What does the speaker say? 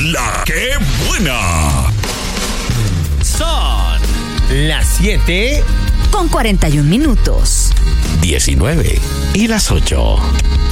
La que buena. Son las 7 con 41 minutos. 19 y las 8.